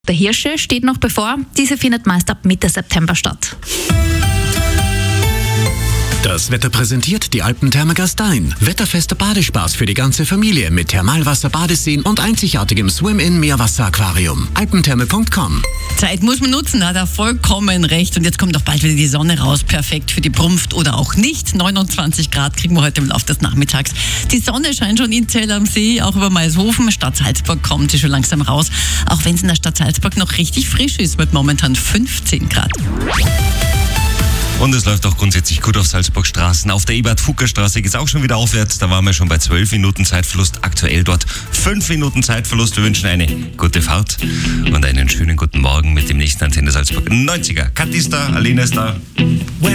Der Hirsche steht noch bevor. Diese findet meist ab Mitte September statt. Das Wetter präsentiert die Alpentherme Gastein. Wetterfester Badespaß für die ganze Familie mit Thermalwasser, Badeseen und einzigartigem Swim-In-Meerwasser-Aquarium. Alpentherme.com. Zeit muss man nutzen, hat er vollkommen recht. Und jetzt kommt auch bald wieder die Sonne raus. Perfekt für die Brunft oder auch nicht. 29 Grad kriegen wir heute im Laufe des Nachmittags. Die Sonne scheint schon in Zell am See, auch über Maishofen. Stadt Salzburg kommt sie schon langsam raus. Auch wenn es in der Stadt Salzburg noch richtig frisch ist mit momentan 15 Grad. Und es läuft auch grundsätzlich gut auf Salzburgstraßen. Auf der Ebert-Fucker-Straße geht es auch schon wieder aufwärts. Da waren wir schon bei 12 Minuten Zeitverlust. Aktuell dort 5 Minuten Zeitverlust. Wir wünschen eine gute Fahrt und einen schönen guten Morgen mit dem nächsten Antenne Salzburg 90er. Kathi ist da, Alena ist da.